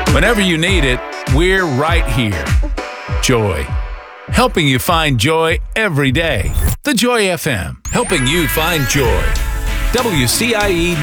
Whenever you need it, we're right here. Joy. Helping you find joy every day. The Joy FM. Helping you find joy. WCIE